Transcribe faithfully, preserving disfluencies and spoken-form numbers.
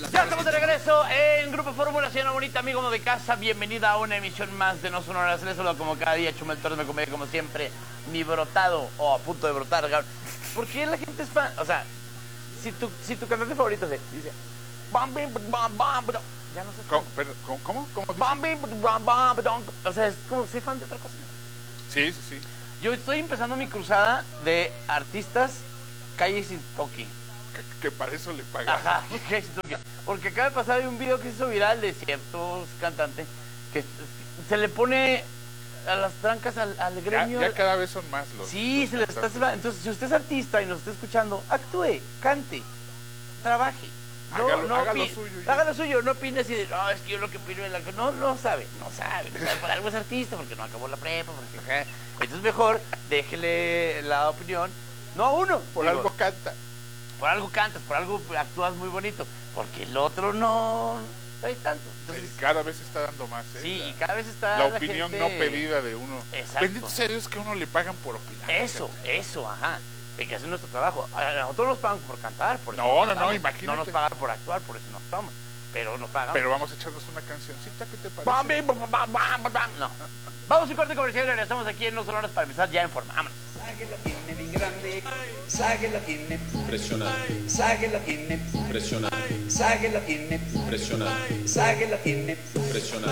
Ya estamos de regreso en Grupo Fórmula, señora bonita, amigo de casa. Bienvenida a una emisión más de No Sonoras. Les saludo como cada día, Chumel Torres, me acompaña como siempre, mi brotado, o a punto de brotar. ¿Por qué la gente es fan? O sea, si tu, si tu cantante favorito se dice... Bam, bim, bam, bam, bam, ya no sé. ¿Cómo? Perdón, ¿Cómo? ¿Cómo? ¿Cómo dice? Bam, bim, bam, bam, bam. O sea, es como soy fan de otra cosa. Sí, sí, sí. Yo estoy empezando mi cruzada de artistas calle sin toque. Que, que para eso le pagan. Ajá, calle sin toque. Porque acaba de pasar un video que se hizo viral de ciertos cantantes que se le pone a las trancas al, al gremio. Ya, ya cada vez son más los. Sí, los se les está haciendo. Entonces, si usted es artista y nos está escuchando, actúe, cante, trabaje. No, Hágalo, no haga lo opi- suyo. Ya. Haga lo suyo, no opine así de, no, es que yo lo que opino es la que... No, no sabe, no sabe, no sabe, por algo es artista, porque no acabó la prepa, porque... ajá. Entonces mejor déjele la opinión, no a uno. Por digo, algo canta. Por algo cantas, por algo actúas muy bonito, porque el otro no... no hay tanto. Entonces, Sí, cada vez está dando más. ¿eh? sí, la, y cada vez está la la opinión gente... no pedida de uno. Exacto. Bendito sea Dios que a uno le pagan por opinar. Eso, eso, ajá. Que ese es nuestro trabajo. A nosotros nos pagan por cantar, por eso No, no, no, cantamos. imagínate. No nos pagan por actuar, por eso no actuamos. Pero nos pagan. Pero vamos a echarnos una cancioncita, ¿qué te parece? Bam, bim, bam, bam, bam, bam. No. Vamos a un corte comercial y regresamos aquí en No Sonoras para empezar ya en forma. Vámonos. Sague la tiene bien grande, Sague la tiene, Impresionante, Sague la tiene, impresionante, Sague la tiene, impresionante, Sague la tiene. impresionante.